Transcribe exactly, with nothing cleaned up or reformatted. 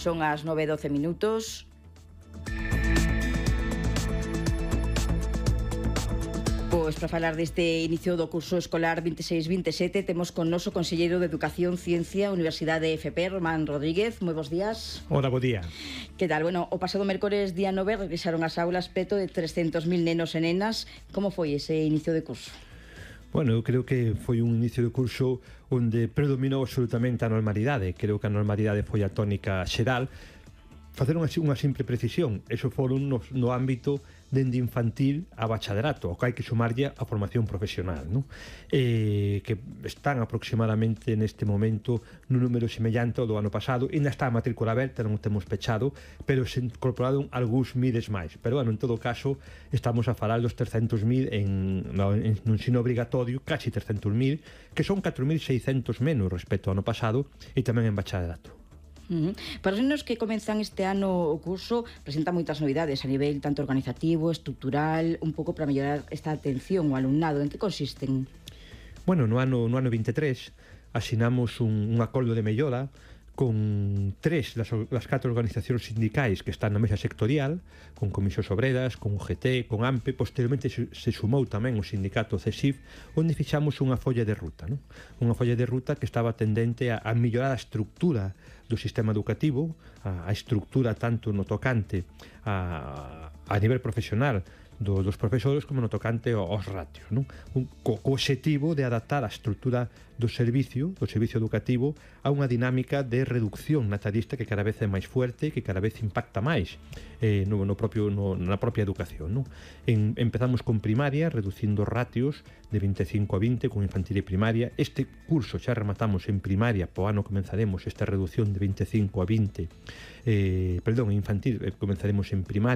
Son as nove e doce minutos. Pois para falar deste inicio do curso escolar vinte e seis vinte e sete temos con noso conselleiro de Educación, Ciencia, Universidade F P, Román Rodríguez. Moi bons días. Hola, bo día. Que tal? Bueno, o pasado mércores día nove regresaron ás aulas peto de trescentos mil nenos e nenas. Como foi ese inicio de curso? Bueno, eu creo que foi un inicio de curso onde predominou absolutamente a normalidade. Creo que a normalidade foi a tónica xeral. Facer unha, unha simple precisión, eso foron no, no ámbito dende infantil a bachaderato, o que hai que sumarlle a formación profesional, non? Eh, que están aproximadamente neste momento nun número semellante ao do ano pasado, e ainda está a matrícula aberta, non o temos pechado, pero se incorporaron algúns miles máis. Pero, bueno, en todo caso, estamos a falar dos trescentos mil en, no, en, no ensino obrigatorio, casi trescentos mil, que son catro mil seiscentos menos respecto ao ano pasado, e tamén en bachaderato. Uh -huh. Para os nenos que comenzan este ano o curso presenta moitas novidades a nivel tanto organizativo, estructural, un pouco para mellorar esta atención ao alumnado. En que consisten? Bueno, no ano, no ano vinte e tres asinamos un, un acordo de mellora con tres das, das catro organizacións sindicais que están na mesa sectorial, con Comisións Obreras, con U G T, con A M P. Posteriormente se, se sumou tamén o sindicato C E S I F, onde fixamos unha folla de ruta, non? Unha folla de ruta que estaba tendente a, a mellorar a estructura do sistema educativo, a, a estructura tanto no tocante a, a nivel profesional do, dos profesores como no tocante aos ratios, non? Un, co, co obxectivo de adaptar a estrutura do servicio, do servicio educativo, a unha dinámica de reducción natalista que cada vez é máis fuerte, que cada vez impacta máis eh, no, no propio, no, na propia educación, non? En, empezamos con primaria, reducindo ratios de vinte e cinco a vinte con infantil e primaria. Este curso xa rematamos en primaria, po ano comenzaremos esta reducción de vinte e cinco a vinte, eh, perdón, infantil, eh, comenzaremos en primaria,